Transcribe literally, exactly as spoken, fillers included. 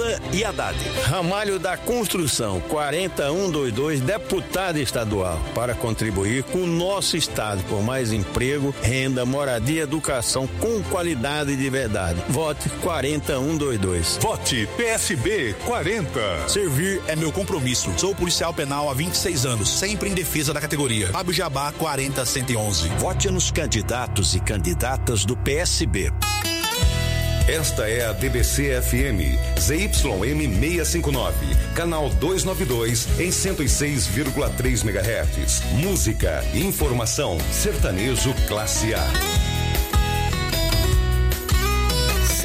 Lula e Haddad. Ramalho da Construção, quarenta um vinte e dois, deputado estadual, para contribuir com o nosso estado por mais emprego, renda, moradia, educação com qualidade de verdade. Vote quarenta um vinte e dois. Vote P S B quarenta. Servir é meu compromisso. Sou policial penal há vinte e seis anos, sempre em defesa da categoria. Fábio Jabá quarenta cento e onze. Vote nos candidatos e candidatas do P S B. Esta é a D B C F M, Z Y M seiscentos e cinquenta e nove, canal duzentos e noventa e dois, em cento e seis vírgula três megahertz. Música, informação, sertanejo classe A.